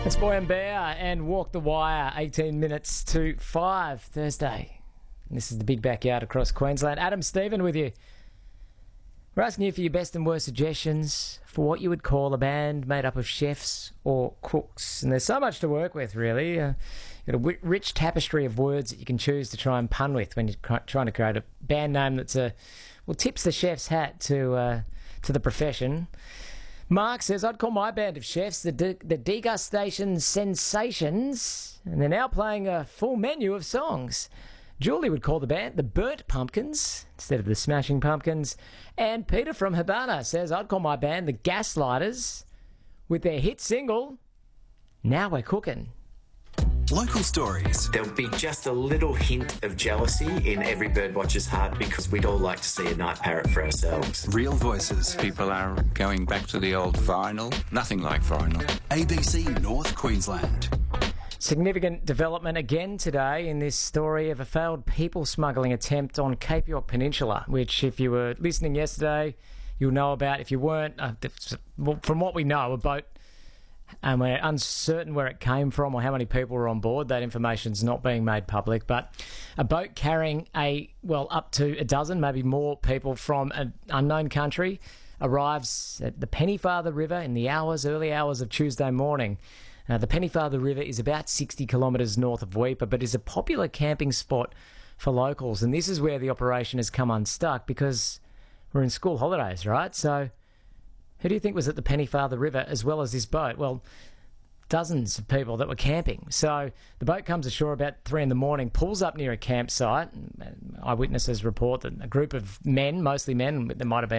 It's Boy and Bear and Walk the Wire, 18 minutes to 5, Thursday. And this is the big backyard across Queensland. Adam Stephen with you. We're asking you for your best and worst suggestions for what you would call a band made up of chefs or cooks. And there's so much to work with, really. You've got a rich tapestry of words that you can choose to try and pun with when you're trying to create a band name that's tips the chef's hat to the profession. Mark says, I'd call my band of chefs the Degustation Sensations, and they're now playing a full menu of songs. Julie would call the band the Burnt Pumpkins instead of the Smashing Pumpkins. And Peter from Habana says, I'd call my band the Gaslighters with their hit single, Now We're Cooking. Local stories. There'll be just a little hint of jealousy in every birdwatcher's heart because we'd all like to see a night parrot for ourselves. Real voices. People are going back to the old vinyl. Nothing like vinyl. ABC North Queensland. Significant development again today in this story of a failed people smuggling attempt on Cape York Peninsula, which if you were listening yesterday, you'll know about. If you weren't, from what we know, a boat, and we're uncertain where it came from or how many people were on board. That information's not being made public, but a boat carrying up to a dozen, maybe more people from an unknown country arrives at the Pennyfather River in the early hours of Tuesday morning. The Pennyfather River is about 60 kilometres north of Weipa, but is a popular camping spot for locals. And this is where the operation has come unstuck because we're in school holidays, right? So who do you think was at the Pennyfather River as well as this boat? Well, dozens of people that were camping. So the boat comes ashore about 3 a.m, pulls up near a campsite. Eyewitnesses report that a group of men, mostly men, there might have been